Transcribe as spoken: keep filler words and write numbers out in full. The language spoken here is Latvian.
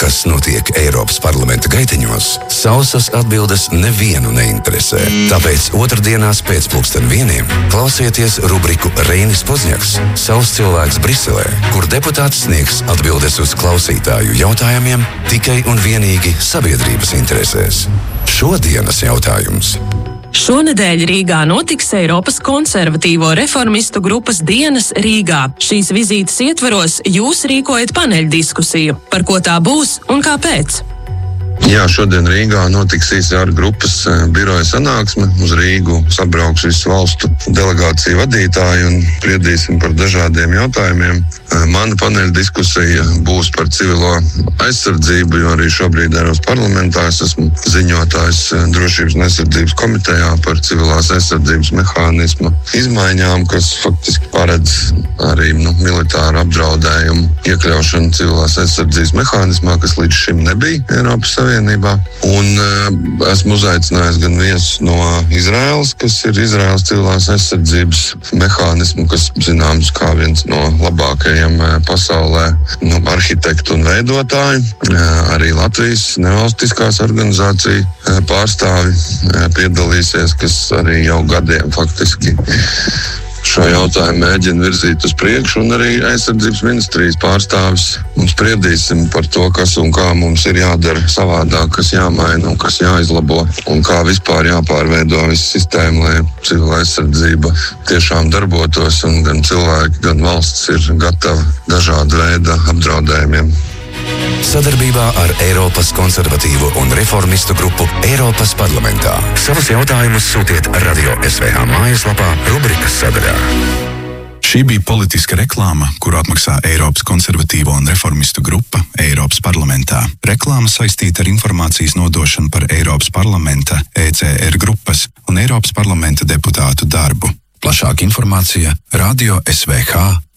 kas notiek Eiropas parlamenta gaiteņos, sausas atbildes nevienu neinteresē. Tāpēc otrdienās pēc pulksten vieniem klausieties rubriku Reinis Pozņaks – savs cilvēks Briselē, kur deputāts sniegs atbildes uz klausītāju jautājumiem tikai un vienīgi sabiedrības interesēs. Šodienas jautājums. Šonedēļ Rīgā notiks Eiropas konservatīvo reformistu grupas dienas Rīgā. Šīs vizītes ietvaros jūs rīkojat paneļdiskusiju. Par ko tā būs un kāpēc? Jā, šodien Rīgā notiks I C R grupas biroja sanāksme. Uz Rīgu sabrauks visu valstu delegāciju vadītāji un spriedīsim par dažādiem jautājumiem. Mana paneļa diskusija būs par civilo aizsardzību, jo arī šobrīd Eiropas parlamentā es esmu ziņotājs drošības un aizsardzības komitejā par civilās aizsardzības mehānismu izmaiņām, kas faktiski paredz arī nu, militāru apdraudējumu iekļaušanu civilās aizsardzības mehānismā, kas līdz šim nebija Eiropas Savienībā. Un uh, esmu uzaicinājis gan viesus no Izraēlas, kas ir Izraēlas civilās aizsardzības mehānismu, kas zināms kā viens no labākajiem uh, pasaulē nu, arhitektu un veidotāju. Uh, arī Latvijas nevalstiskās organizāciju uh, pārstāvi uh, piedalīsies, kas arī jau gadiem faktiski šo jautājumu mēģina virzīt uz priekšu, un arī aizsardzības ministrijas pārstāvis. Un spriedīsim par to, kas un kā mums ir jādara savādāk, kas jāmaina un kas jāizlabo, un kā vispār jāpārveido visa sistēma, lai civila aizsardzība tiešām darbotos, un gan cilvēki, gan valsts ir gatavi dažāda veida apdraudējumiem. Sadarbībā ar Eiropas konservatīvo un reformistu grupu Eiropas parlamentā. Savus jautājumus sūtiet Radio S V H mājaslapā rubrikas sadaļā. Šī bija politiska reklāma, kuru atmaksā Eiropas konservatīvo un reformistu grupa Eiropas parlamentā. Reklāma saistīta ar informācijas nodošanu par Eiropas parlamenta, E C R grupas un Eiropas parlamenta deputātu darbu. Plašāka informācija Radio S V H